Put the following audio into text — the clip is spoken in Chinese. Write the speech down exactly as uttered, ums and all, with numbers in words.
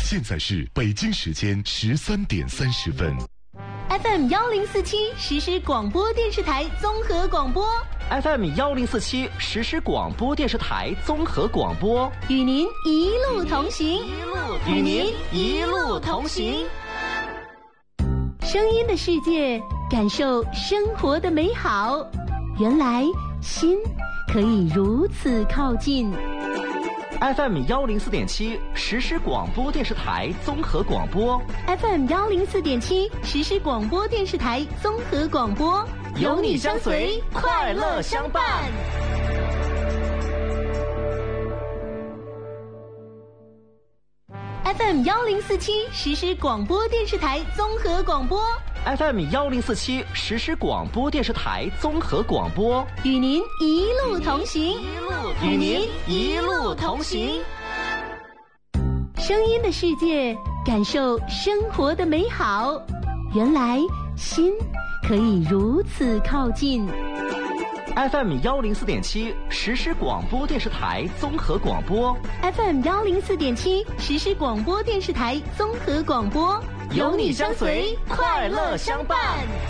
现在是北京时间十三点三十分。 F M 幺零四七实时广播电视台综合广播 ，F M 幺零四七实时广播电视台综合广播， 与您一路同行， 与您一路同行。 声音的世界，感受生活的美好。原来心可以如此靠近。 F M 幺零四点七实时广播电视台综合广播 ，F M 幺零四点七实时广播电视台综合广播， 有你相随，快乐相伴。 F M 幺零四七实时广播电视台综合广播 ，F M 幺零四七实时广播电视台综合广播， 与您一路同行， 与您一路同行。 声音的世界，感受生活的美好。原来心可以如此靠近。 F M 幺零四点七实时广播电视台综合广播 ，F M 幺零四点七实时广播电视台综合广播， 有你相随，快乐相伴。